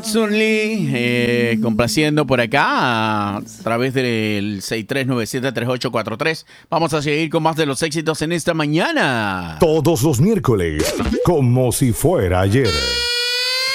Sunli, complaciendo por acá a través del 63973843. Vamos a seguir con más de los éxitos en esta mañana. Todos los miércoles, como si fuera ayer.